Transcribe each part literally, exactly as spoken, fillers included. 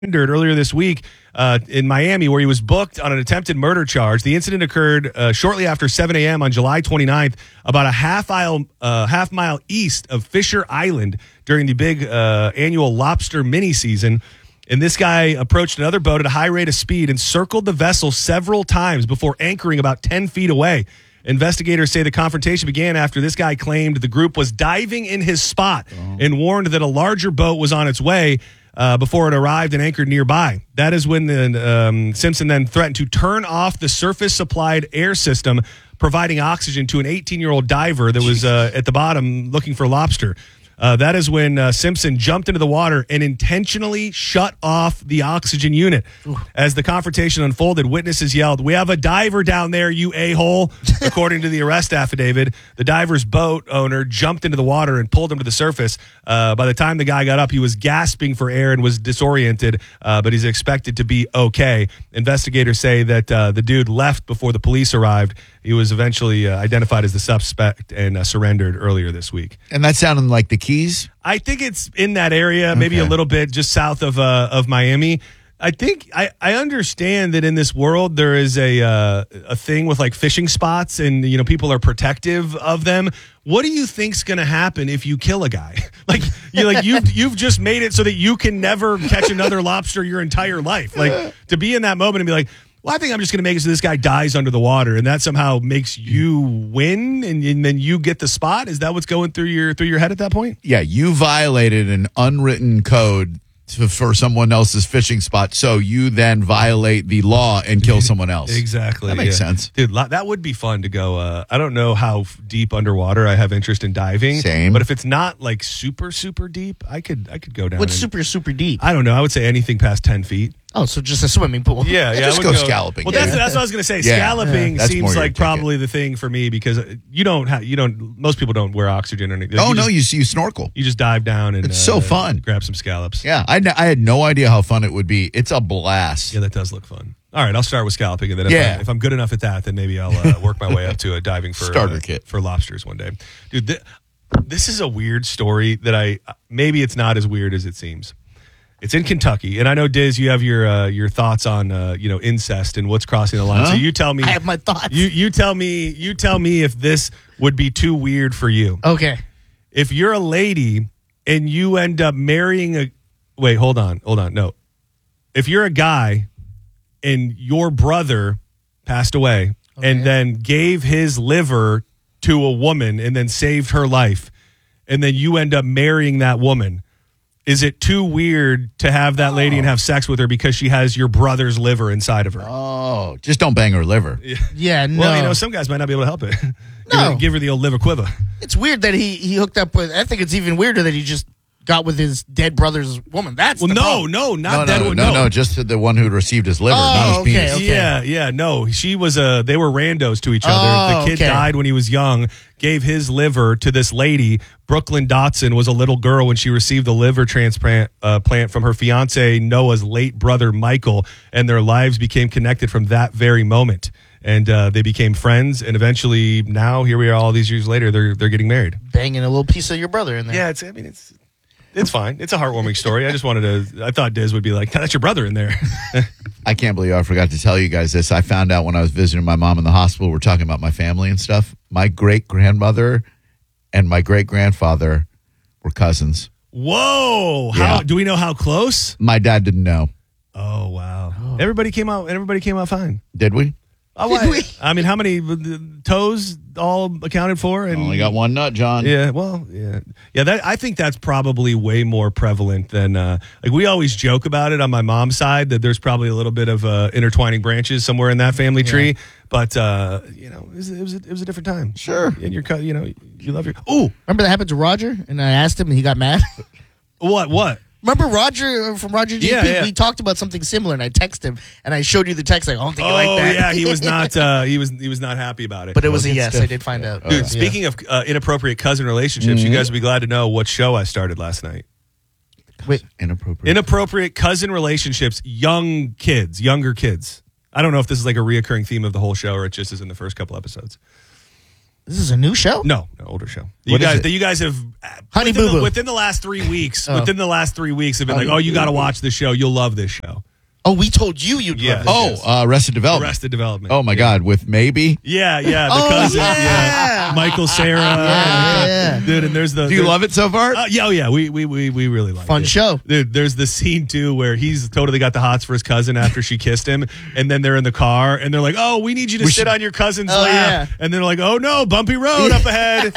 earlier this week uh, in Miami, where he was booked on an attempted murder charge. The incident occurred uh, shortly after seven a.m. on July twenty-ninth, about a half mile, uh, half mile east of Fisher Island during the big uh, annual lobster mini season. And this guy approached another boat at a high rate of speed and circled the vessel several times before anchoring about ten feet away. Investigators say the confrontation began after this guy claimed the group was diving in his spot oh. and warned that a larger boat was on its way uh, before it arrived and anchored nearby. That is when the, um, Simpson then threatened to turn off the surface-supplied air system, providing oxygen to an eighteen-year-old diver that was uh, at the bottom looking for lobster. Uh, that is when uh, Simpson jumped into the water and intentionally shut off the oxygen unit. Ooh. As the confrontation unfolded, witnesses yelled, "We have a diver down there, you a-hole." According to the arrest affidavit, the diver's boat owner jumped into the water and pulled him to the surface. Uh, by the time the guy got up, he was gasping for air and was disoriented, uh, but he's expected to be okay. Investigators say that uh, the dude left before the police arrived. He was eventually uh, identified as the suspect and uh, surrendered earlier this week. And that sounded like the Keys? I think it's in that area, maybe okay. a little bit just south of uh, of Miami. I think I, I understand that in this world there is a uh, a thing with like fishing spots, and you know people are protective of them. What do you think's going to happen if you kill a guy? like you like you've you've just made it so that you can never catch another lobster your entire life. Like to be in that moment and be like, well, I think I'm just going to make it so this guy dies under the water, and that somehow makes you win, and, and then you get the spot. Is that what's going through your through your head at that point? Yeah, you violated an unwritten code to, for someone else's fishing spot, so you then violate the law and kill someone else. Exactly. That makes yeah. sense. Dude, that would be fun to go. Uh, I don't know how deep underwater I have interest in diving. Same. But if it's not like super, super deep, I could I could go down. What's and, super, super deep? I don't know. I would say anything past ten feet. Oh, so just a swimming pool. Yeah, yeah. Just I go, would go scalloping. Well, yeah. that's that's what I was going to say. Yeah. Scalloping Yeah. seems like ticket. probably the thing for me because you don't have you don't most people don't wear oxygen or anything. Oh you no, just, you you snorkel. You just dive down and it's uh, so fun. Grab some scallops. Yeah, I I had no idea how fun it would be. It's a blast. Yeah, that does look fun. All right, I'll start with scalloping, and then if, yeah. I, if I'm good enough at that, then maybe I'll uh, work my way up to a diving for starter uh, kit for lobsters one day. Dude, th- this is a weird story that I maybe it's not as weird as it seems. It's in Kentucky, and I know Diz, you have your uh, your thoughts on uh, you know incest and what's crossing the line. Huh? So you tell me. I have my thoughts. You you tell me you tell me if this would be too weird for you. Okay. If you're a lady and you end up marrying a wait, hold on, hold on, no. If you're a guy and your brother passed away okay. and then gave his liver to a woman and then saved her life, and then you end up marrying that woman. Is it too weird to have that lady and have sex with her because she has your brother's liver inside of her? Oh, just don't bang her liver. Yeah, yeah no. Well, you know, some guys might not be able to help it. give, No. her, give her the old liver quiver. It's weird that he, he hooked up with, I think it's even weirder that he just got with his dead brother's woman. That's Well, the no, problem. no, not No, that no, one. no, no, just the one who received his liver, Oh, not his okay, penis. okay. Yeah, yeah, no. She was a. They were randos to each other. Oh, the kid okay. died when he was young. Gave his liver to this lady. Brooklyn Dotson was a little girl when she received the liver transplant uh, plant from her fiance Noah's late brother Michael, and their lives became connected from that very moment. And uh, they became friends, and eventually, now here we are, all these years later, they're they're getting married. Banging a little piece of your brother in there. Yeah, it's. I mean, it's. It's fine. It's a heartwarming story. I just wanted to. I thought Diz would be like, "That's your brother in there." I can't believe I forgot to tell you guys this. I found out when I was visiting my mom in the hospital. We're talking about my family and stuff. My great grandmother and my great grandfather were cousins. Whoa! Yeah. How do we know how close? My dad didn't know. Oh wow! Oh. Everybody came out. Everybody came out fine. Did we? Oh, Did I, we? I mean, how many uh, toes all accounted for? And Only got one nut, John. Yeah, well, yeah, yeah. That I think that's probably way more prevalent than uh, like we always joke about it on my mom's side that there's probably a little bit of uh, intertwining branches somewhere in that family tree. Yeah. But uh, you know, it was, it was a, it was a different time. Sure, and your you know you love your. Oh, remember that happened to Roger, and I asked him, and he got mad. What? What? Remember Roger from Roger G P? Yeah, yeah. We talked about something similar, and I texted him, and I showed you the text. Like, I don't think you oh, like that. yeah, he was not. Uh, he was. He was not happy about it. But it was Well, a yes. stuff. I did find out. Dude, Yeah. speaking of uh, inappropriate cousin relationships, Mm-hmm. you guys will be glad to know what show I started last night. Wait, Inappropriate. Inappropriate cousin relationships, young kids, younger kids. I don't know if this is like a reoccurring theme of the whole show or it just is in the first couple episodes. This is a new show? No, no, older show. You What is guys, it? that you guys have Honey within Boo the, Boo. within the last three weeks. Oh. Within the last three weeks, have been Honey like, oh, you Boo got to Boo. watch this show. You'll love this show. Oh, we told you you'd Yes. love this. Oh, uh, Arrested Development. Arrested Development. Oh my God, with maybe. Yeah, yeah. The Oh, cousin. yeah. Michael Sarah. Yeah, yeah. Dude, and there's the. Do you love it so far? Uh, yeah, oh yeah, we we we we really like Fun it. show. Dude, there's the scene too where he's totally got the hots for his cousin after she kissed him, and then they're in the car and they're like, "Oh, we need you to We sit should- on your cousin's Oh, lap," yeah. and they're like, "Oh no, bumpy road up ahead."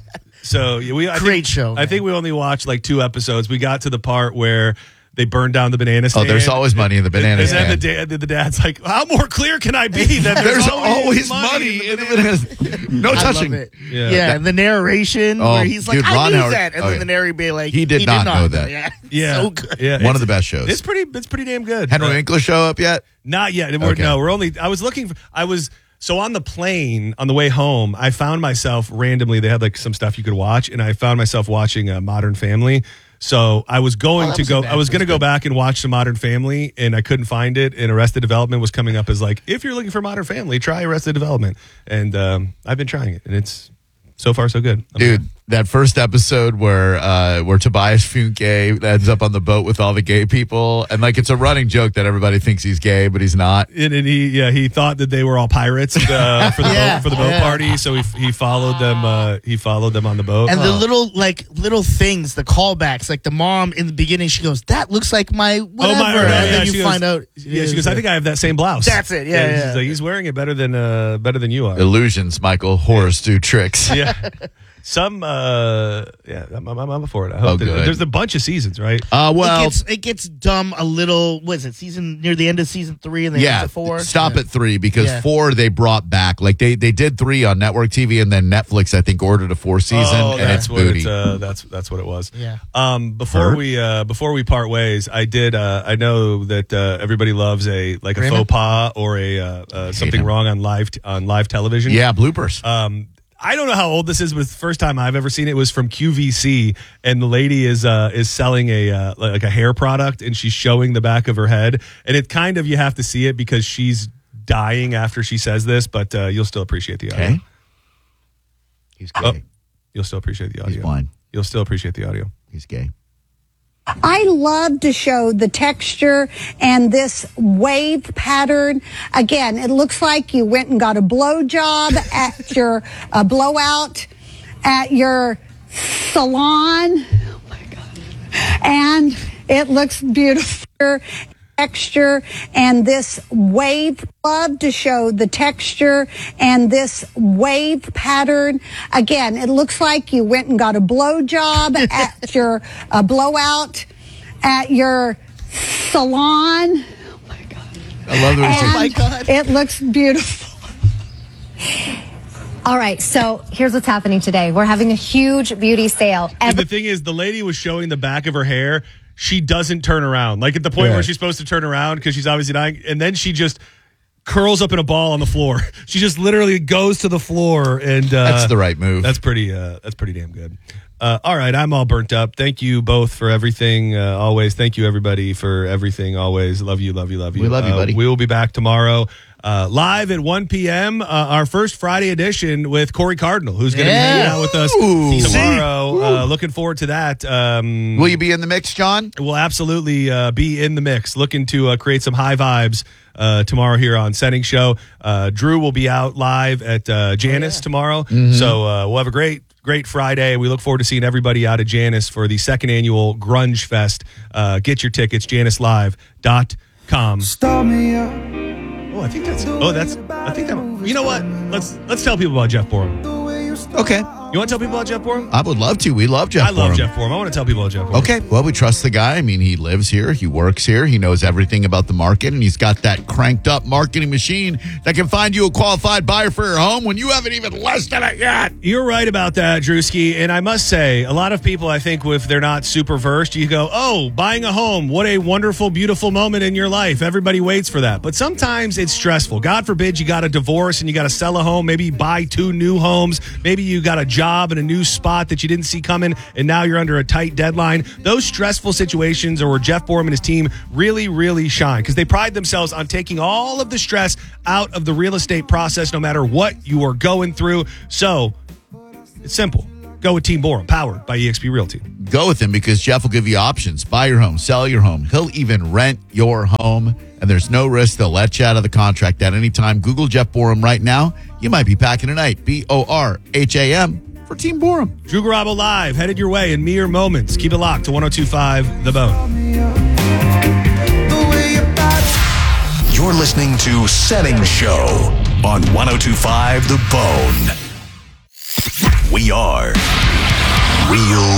So yeah, we I Great think, show, I man. think we only watched like two episodes. We got to the part where they burned down the banana Oh, stand. there's always money in the banana And then the, stand. dad, the dad's like, "How more clear can I be? That there's, There's always money in the banana. No I touching. love it. Yeah. Yeah, and the narration Oh, where he's like, dude, I Ron knew Howard- that. And oh, then yeah. the narrator be like, He did not know that. Yeah. Yeah, So good. yeah. One it's- of the best shows. It's pretty. It's pretty damn good. Henry Uh, Winkler show up yet? Not yet. We're, Okay. No, we're only. I was looking for. I was so on the plane on the way home. I found myself randomly. They had like some stuff you could watch, and I found myself watching uh, Modern Family. So I was going Oh, that to wasn't go. bad. I was going to That's go good. back and watch some Modern Family, and I couldn't find it. And Arrested Development was coming up as like, if you're looking for Modern Family, try Arrested Development. And um, I've been trying it, and it's so far so good. I'm Dude, that first episode where uh, where Tobias Funke ends up on the boat with all the gay people, and like it's a running joke that everybody thinks he's gay, but he's not. And, and he, yeah, he thought that they were all pirates uh, for the Yeah, boat, for the boat yeah. party. So he he followed them. Uh, he followed them on the boat. And the Oh. little like little things, the callbacks, like the mom in the beginning, she goes, "That looks like my whatever," Oh, my, no, and yeah, then she you goes- find out. Yeah, she goes, I think I have that same blouse. That's it, yeah, she's yeah. like, he's wearing it better than uh, better than you are. Illusions, Michael. Horrors do tricks. yeah. Some, uh, yeah, I'm, I'm, I'm up for it. I hope Oh, that- good. there's a bunch of seasons, right? Uh, well, it gets it gets dumb a little. What is it? Season near the end of season three, and then yeah. into four. Stop Yeah. at three because Yeah. four they brought back. Like they they did three on network T V, and then Netflix I think ordered a four season, oh, and that's it's what booty. it's, uh, that's that's what it was. Yeah. Um, before Hurt? we uh, before we part ways, I did. Uh, I know that uh, everybody loves a like a Raymond? faux pas or a uh, uh, something him. wrong on live t- on live television. yeah, bloopers. Um, I don't know how old this is, but the first time I've ever seen it was from Q V C, and the lady is uh, is selling a uh, like a hair product, and she's showing the back of her head, and it kind of you have to see it because she's dying after she says this, but uh, you'll still appreciate the audio. okay. He's gay. Oh, you'll still appreciate the audio. He's blind. You'll still appreciate the audio. He's gay. I love to show the texture and this wave pattern. Again, it looks like you went and got a blow job at your uh, blowout at your salon. Oh my God. And it looks beautiful. Texture and this wave. Love to show the texture and this wave pattern. Again, it looks like you went and got a blow job at your uh, blowout at your salon. Oh my God. I love the way he says, And my God. it looks beautiful. All right, so here's what's happening today. We're having a huge beauty sale. And Every- the thing is, the lady was showing the back of her hair. She doesn't turn around. Like at the point Yeah. where she's supposed to turn around because she's obviously dying, and then she just curls up in a ball on the floor. She just literally goes to the floor, and uh, That's the right move. That's pretty. Uh, that's pretty damn good. Uh, all right, I'm all burnt up. Thank you both for everything. Uh, always, thank you everybody for everything. Always, love you, love you, love you. We love you, Uh, buddy. We will be back tomorrow. Uh, live at one p.m. Uh, our first Friday edition with Corey Cardinal, who's going to Yeah. be hanging out with us Ooh. tomorrow. Uh, looking forward to that. Um, Will you be in the mix, John? We'll absolutely uh, be in the mix, looking to uh, create some high vibes uh, tomorrow here on Setting Show. Uh, Drew will be out live at uh, Janice tomorrow, so uh, we'll have a great, great Friday. We look forward to seeing everybody out at Janice for the second annual Grunge Fest. Uh, get your tickets, janice live dot com. Start me up. Oh, I think that's. Oh, that's. I think that. You know what? Let's let's tell people about Jeff Borum. Okay. You want to tell people about Jeff Borum? I would love to. We love Jeff I love Borum. Jeff Borum. I want to tell people about Jeff Borum. Okay, well, we trust the guy. I mean, he lives here, he works here, he knows everything about the market, and he's got that cranked up marketing machine that can find you a qualified buyer for your home when you haven't even listed it yet. You're right about that, Drewski. And I must say, a lot of people, I think, if they're not super versed, you go, oh, buying a home, what a wonderful, beautiful moment in your life. Everybody waits for that. But sometimes it's stressful. God forbid you got a divorce and you got to sell a home. Maybe you buy two new homes. Maybe you got a job in a new spot that you didn't see coming, and now you're under a tight deadline. Those stressful situations are where Jeff Borum and his team really, really shine because they pride themselves on taking all of the stress out of the real estate process no matter what you are going through. So it's simple. Go with Team Borum, powered by E X P Realty. Go with him because Jeff will give you options. Buy your home, sell your home. He'll even rent your home, and there's no risk. They'll let you out of the contract at any time. Google Jeff Borum right now. You might be packing tonight. B O R H A M for Team Borum. Drew Garabo live, headed your way in mere moments. Keep it locked to one oh two point five The Bone. You're listening to Setting Show on one oh two point five The Bone. We are Real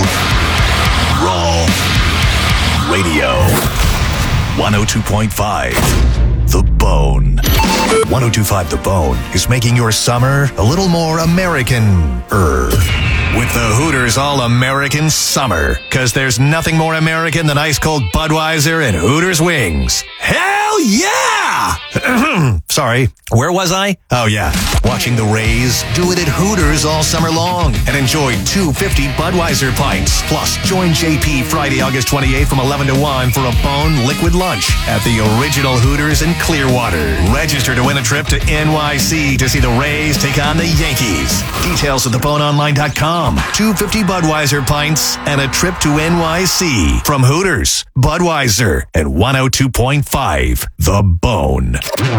Raw Radio. one oh two point five The Bone. one oh two point five The Bone is making your summer a little more American-er. With the Hooters All-American Summer. Because there's nothing more American than ice-cold Budweiser and Hooters wings. Hell yeah! Sorry, where was I? Oh yeah, watching the Rays do it at Hooters all summer long. And enjoy two fifty Budweiser pints. Plus, join J P Friday, August twenty-eighth from eleven to one for a Bone liquid lunch at the original Hooters in Clearwater. Register to win a trip to N Y C to see the Rays take on the Yankees. Details at the bone online dot com. two fifty Budweiser pints and a trip to N Y C from Hooters, Budweiser, and one oh two point five The Bone.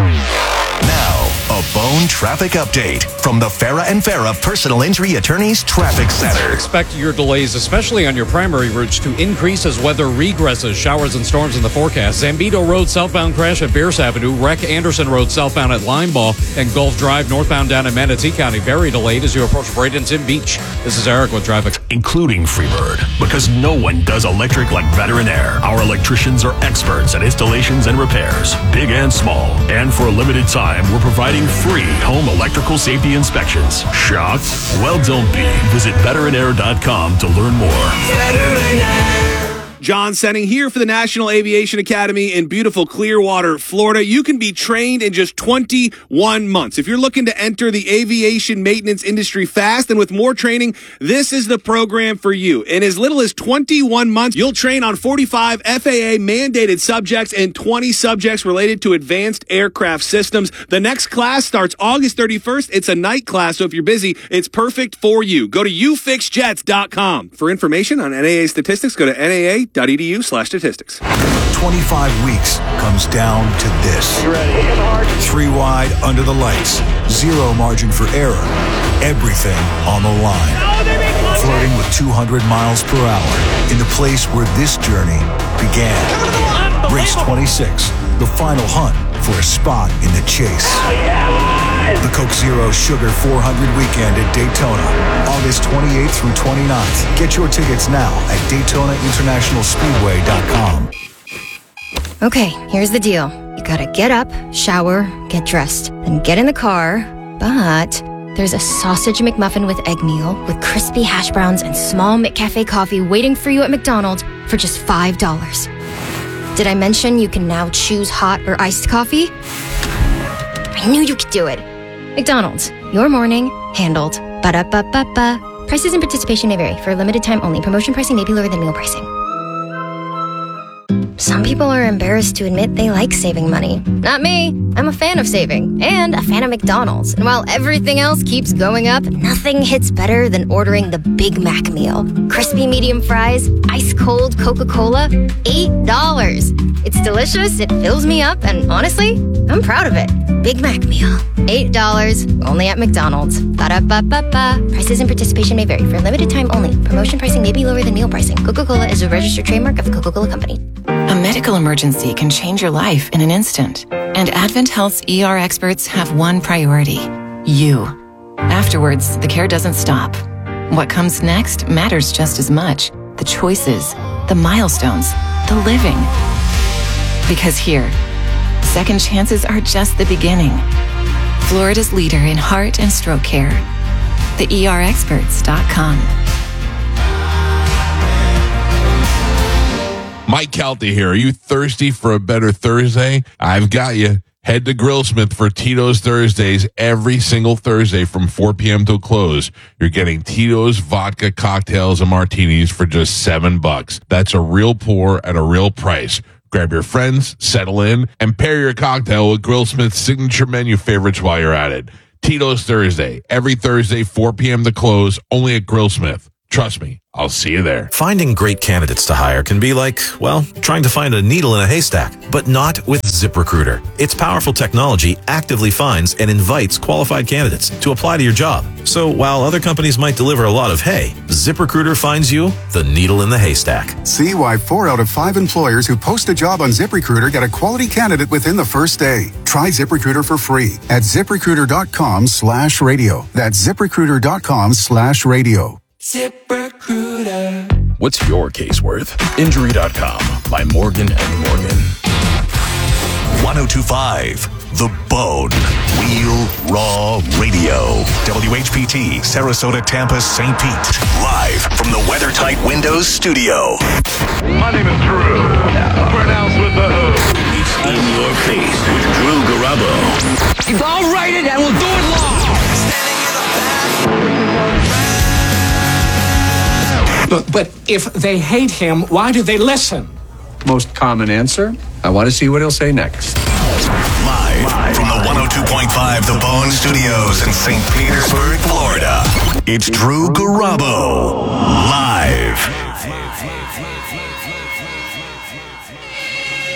Now, a Bone traffic update from the Farah and Farah Personal Injury Attorneys Traffic Center. Expect your delays, especially on your primary routes, to increase as weather regresses. Showers and storms in the forecast. Zambito Road southbound crash at Bierce Avenue. Wreck Anderson Road southbound at Limeball. And Gulf Drive northbound down in Manatee County. Very delayed as you approach Bradenton Beach. This is Eric with traffic. Including Freebird, because no one does electric like Veteran Air. Our electricians are experts at installations and repairs, big and small. And for a limited time, we're providing free home electrical safety inspections. Shocked? Well, don't be. Visit veteran air dot com to learn more. Veteran Air. John Senning here for the National Aviation Academy in beautiful Clearwater, Florida. You can be trained in just twenty-one months. If you're looking to enter the aviation maintenance industry fast and with more training, this is the program for you. In as little as twenty-one months, you'll train on forty-five F A A mandated subjects and twenty subjects related to advanced aircraft systems. The next class starts August thirty-first. It's a night class, so if you're busy, it's perfect for you. Go to u fix jets dot com. For information on N A A statistics, go to N A A dot E D U slash statistics. twenty-five weeks comes down to this. You ready? Three wide under the lights. Zero margin for error. Everything on the line. Flirting with two hundred miles per hour in the place where this journey began. Race twenty-six, the final hunt for a spot in the chase. The Coke Zero Sugar four hundred weekend at Daytona, August twenty-eighth through twenty-ninth. Get your tickets now at Daytona International Speedway dot com. Okay, here's the deal. You gotta get up, shower, get dressed, then get in the car, but there's a sausage McMuffin with egg meal with crispy hash browns and small McCafe coffee waiting for you at McDonald's for just five dollars. Did I mention you can now choose hot or iced coffee? I knew you could do it. McDonald's, your morning, handled. Ba-da-ba-ba-ba. Prices and participation may vary. For a limited time only. Promotion pricing may be lower than meal pricing. Some people are embarrassed to admit they like saving money. Not me. I'm a fan of saving and a fan of McDonald's. And while everything else keeps going up, nothing hits better than ordering the Big Mac meal. Crispy medium fries, ice cold Coca-Cola, eight dollars. It's delicious, it fills me up, and honestly, I'm proud of it. Big Mac meal, eight dollars, only at McDonald's. Ba-da-ba-ba-ba. Prices and participation may vary. For a limited time only. Promotion pricing may be lower than meal pricing. Coca-Cola is a registered trademark of the Coca-Cola Company. A medical emergency can change your life in an instant. And Advent Health's E R experts have one priority: you. Afterwards, the care doesn't stop. What comes next matters just as much. The choices, the milestones, the living. Because here, second chances are just the beginning. Florida's leader in heart and stroke care. the E R experts dot com. Mike Calta here. Are you thirsty for a better Thursday? I've got you. Head to Grillsmith for Tito's Thursdays every single Thursday from four p.m. till close. You're getting Tito's vodka cocktails and martinis for just seven bucks. That's a real pour at a real price. Grab your friends, settle in, and pair your cocktail with Grillsmith's signature menu favorites while you're at it. Tito's Thursday, every Thursday, four p.m. to close, only at Grillsmith. Trust me, I'll see you there. Finding great candidates to hire can be like, well, trying to find a needle in a haystack, but not with ZipRecruiter. Its powerful technology actively finds and invites qualified candidates to apply to your job. So while other companies might deliver a lot of hay, ZipRecruiter finds you the needle in the haystack. See why four out of five employers who post a job on ZipRecruiter get a quality candidate within the first day. Try ZipRecruiter for free at ZipRecruiter.com slash radio. That's ZipRecruiter.com slash radio. ZipRecruiter. What's your case worth? Injury dot com by Morgan and Morgan. ten twenty-five The Bone. Real Raw Radio. W H P T, Sarasota, Tampa, Saint Pete. Live from the WeatherTight Windows studio. My name is Drew. Pronounced with the hood. It's in your face with Drew Garabo. I'll write it and we'll do it live. But, but if they hate him, why do they listen? Most common answer. I want to see what he'll say next. Live, Live from the one oh two point five The Bone Studios in Saint Petersburg, Florida. It's Drew Garabo. Live.